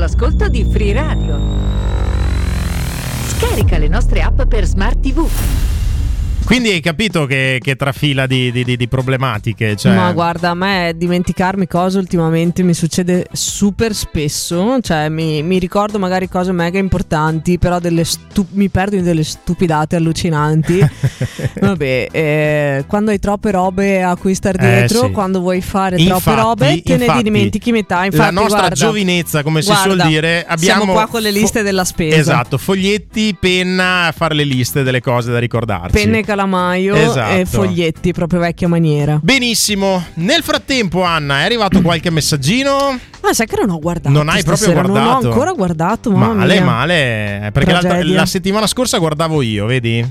all'ascolto di Free Radio. Scarica le nostre app per Smart TV. Quindi hai capito che trafila di problematiche, cioè... Ma guarda, a me dimenticarmi cose ultimamente mi succede super spesso. Cioè mi ricordo magari cose mega importanti, però mi perdo in delle stupidate allucinanti. Vabbè, quando hai troppe robe a cui star dietro, sì. Quando vuoi fare troppe robe te ne dimentichi metà. Infatti, la nostra guarda, giovinezza, come si suol dire, abbiamo siamo qua con le liste della spesa. Esatto, foglietti, penna, a fare le liste delle cose da ricordarci. Penne calamaio, esatto. E foglietti, proprio vecchia maniera. Benissimo. Nel frattempo, Anna, è arrivato qualche messaggino? Ma sai che non ho guardato. Non hai proprio guardato? Non ho ancora guardato, mamma mia. Male. Perché la settimana scorsa guardavo io, vedi?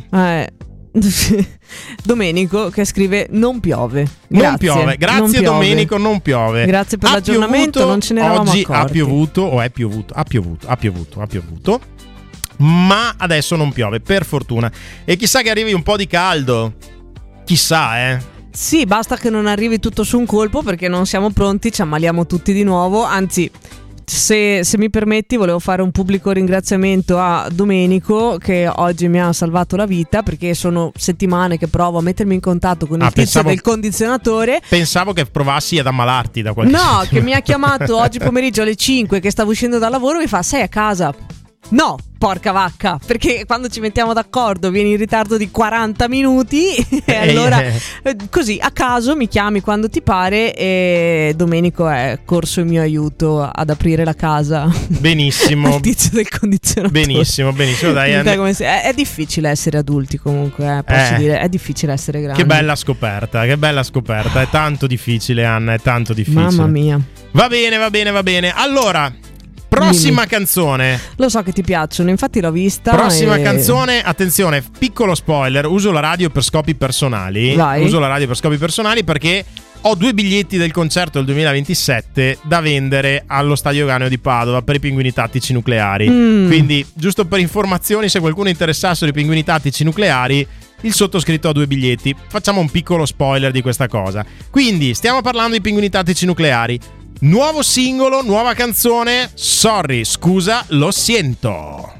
Domenico che scrive non piove. Grazie. Non piove. Grazie non piove. Domenico, non piove. Grazie per l'aggiornamento, piovuto, non ce ne eravamo oggi accorti. Ha piovuto o è piovuto? Ha piovuto. Ma adesso non piove, per fortuna. E chissà che arrivi un po' di caldo. Chissà, Sì, basta che non arrivi tutto su un colpo, perché non siamo pronti, ci ammaliamo tutti di nuovo. Anzi, se mi permetti, volevo fare un pubblico ringraziamento a Domenico, che oggi mi ha salvato la vita, perché sono settimane che provo a mettermi in contatto con il tizio del condizionatore. Pensavo che provassi ad ammalarti da qualche No, che mi ha chiamato oggi pomeriggio alle 5, che stavo uscendo dal lavoro, e mi fa: sei a casa? No, porca vacca, perché quando ci mettiamo d'accordo vieni in ritardo di 40 minuti e allora così a caso mi chiami quando ti pare, e Domenico è corso in mio aiuto ad aprire la casa. Benissimo. Il tizio del condizionatore. Benissimo, dai. È difficile essere adulti comunque, posso dire, è difficile essere grandi. Che bella scoperta, è tanto difficile, Anna, è tanto difficile. Mamma mia. Va bene. Allora, prossima canzone. Lo so che ti piacciono, infatti l'ho vista. Prossima canzone, attenzione, piccolo spoiler, uso la radio per scopi personali. Vai. Uso la radio per scopi personali perché ho 2 biglietti del concerto del 2027 da vendere allo Stadio Euganeo di Padova per i Pinguini Tattici Nucleari. Quindi, giusto per informazioni, se qualcuno è interessato ai Pinguini Tattici Nucleari, il sottoscritto ha 2 biglietti. Facciamo un piccolo spoiler di questa cosa. Quindi, stiamo parlando di Pinguini Tattici Nucleari. Nuovo singolo, nuova canzone. Sorry, scusa, lo siento.